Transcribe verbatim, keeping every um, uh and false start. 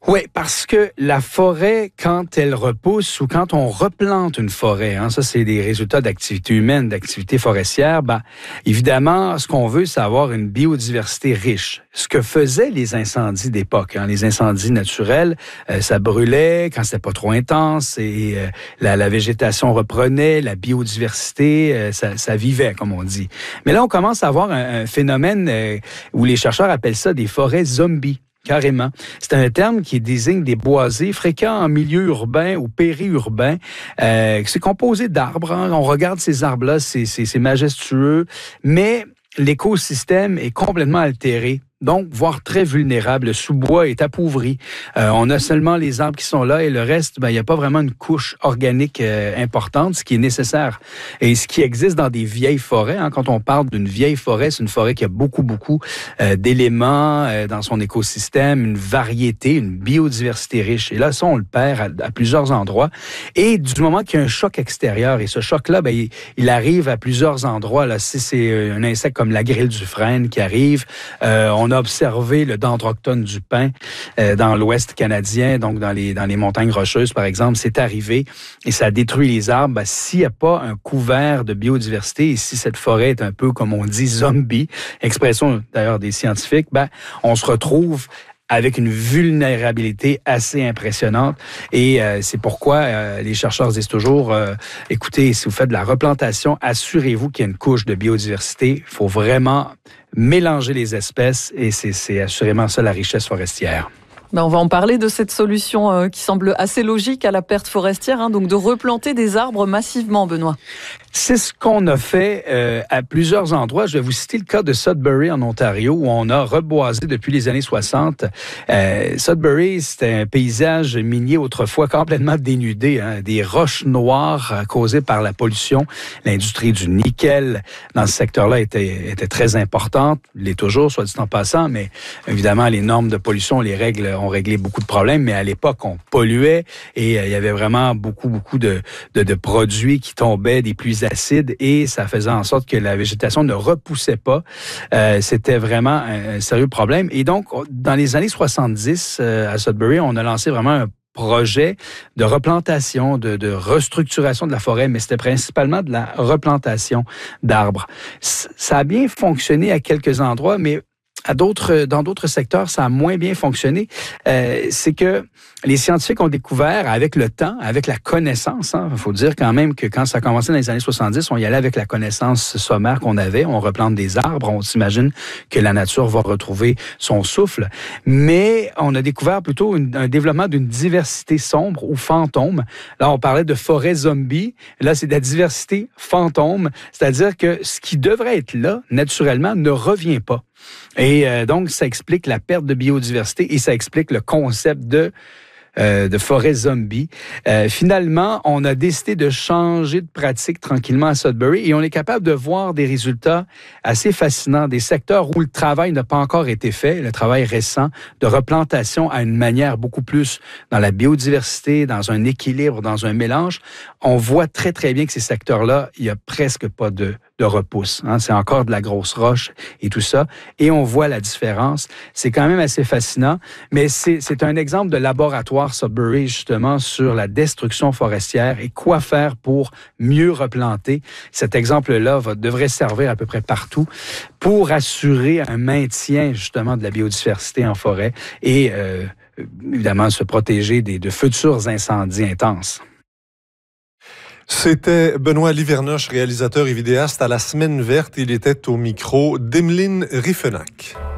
Oui, parce que la forêt, quand elle repousse ou quand on replante une forêt, hein, ça c'est des résultats d'activité humaine, d'activité forestière, ben, évidemment, ce qu'on veut, c'est avoir une biodiversité riche. Ce que faisaient les incendies d'époque, hein, les incendies naturels, euh, ça brûlait quand c'était pas trop intense et euh, la, la végétation reprenait, la biodiversité, euh, ça, ça vivait, comme on dit. Mais là, on commence à avoir un, un phénomène euh, où les chercheurs appellent ça des forêts zombies. Carrément. C'est un terme qui désigne des boisés fréquents en milieu urbain ou périurbain. Euh, c'est composé d'arbres. Hein. On regarde ces arbres-là, c'est, c'est, c'est majestueux, mais l'écosystème est complètement altéré. Donc, voire très vulnérable. Le sous-bois est appauvri. Euh, on a seulement les arbres qui sont là et le reste, ben, il n'y a pas vraiment une couche organique euh, importante, ce qui est nécessaire. Et ce qui existe dans des vieilles forêts, hein, quand on parle d'une vieille forêt, c'est une forêt qui a beaucoup, beaucoup euh, d'éléments euh, dans son écosystème, une variété, une biodiversité riche. Et là, ça, on le perd à, à plusieurs endroits. Et du moment qu'il y a un choc extérieur, et ce choc-là, ben, il, il arrive à plusieurs endroits. Là, si c'est un insecte comme la grille du frêne qui arrive, euh, on On a observé le dendroctone du pin euh, dans l'Ouest canadien, donc dans les, dans les montagnes rocheuses, par exemple. C'est arrivé et ça détruit les arbres. Ben, s'il n'y a pas un couvert de biodiversité et si cette forêt est un peu, comme on dit, zombie, expression d'ailleurs des scientifiques, ben, on se retrouve avec une vulnérabilité assez impressionnante. Et euh, c'est pourquoi euh, les chercheurs disent toujours, euh, écoutez, si vous faites de la replantation, assurez-vous qu'il y a une couche de biodiversité. Il faut vraiment mélanger les espèces et c'est, c'est assurément ça la richesse forestière. Ben on va en parler de cette solution euh, qui semble assez logique à la perte forestière, hein, donc de replanter des arbres massivement, Benoît. C'est ce qu'on a fait euh, à plusieurs endroits. Je vais vous citer le cas de Sudbury en Ontario, où on a reboisé depuis les années soixante. Euh, Sudbury, c'était un paysage minier autrefois complètement dénudé, hein, des roches noires euh, causées par la pollution. L'industrie du nickel dans ce secteur-là était, était très importante, l'est toujours, soit dit en passant, mais évidemment, les normes de pollution, les règles ont réglé beaucoup de problèmes, mais à l'époque, on polluait et euh, il y avait vraiment beaucoup, beaucoup de, de, de produits qui tombaient, des pluies acides et ça faisait en sorte que la végétation ne repoussait pas. Euh, c'était vraiment un, un sérieux problème. Et donc, dans les années soixante-dix, euh, à Sudbury, on a lancé vraiment un projet de replantation, de, de restructuration de la forêt, mais c'était principalement de la replantation d'arbres. C- ça a bien fonctionné à quelques endroits, mais à d'autres, dans d'autres secteurs, ça a moins bien fonctionné. Euh, c'est que les scientifiques ont découvert avec le temps, avec la connaissance, il hein, faut dire quand même que quand ça a commencé dans les années soixante-dix, on y allait avec la connaissance sommaire qu'on avait, on replante des arbres, on s'imagine que la nature va retrouver son souffle, mais on a découvert plutôt une, un développement d'une diversité sombre ou fantôme. Là, on parlait de forêt zombie, là, c'est de la diversité fantôme, c'est-à-dire que ce qui devrait être là, naturellement, ne revient pas. Et euh, donc, ça explique la perte de biodiversité et ça explique le concept de, euh, de forêt zombie. Euh, finalement, on a décidé de changer de pratique tranquillement à Sudbury et on est capable de voir des résultats assez fascinants, des secteurs où le travail n'a pas encore été fait, le travail récent de replantation à une manière beaucoup plus dans la biodiversité, dans un équilibre, dans un mélange. On voit très, très bien que ces secteurs-là, il n'y a presque pas de de repousse. Hein? C'est encore de la grosse roche et tout ça. Et on voit la différence. C'est quand même assez fascinant. Mais c'est, c'est un exemple de laboratoire Sudbury, justement, sur la destruction forestière et quoi faire pour mieux replanter. Cet exemple-là va, devrait servir à peu près partout pour assurer un maintien, justement, de la biodiversité en forêt et, euh, évidemment, se protéger des, de futurs incendies intenses. C'était Benoît Livernoche, réalisateur et vidéaste à La Semaine verte. Il était au micro d'Emeline Riffenac.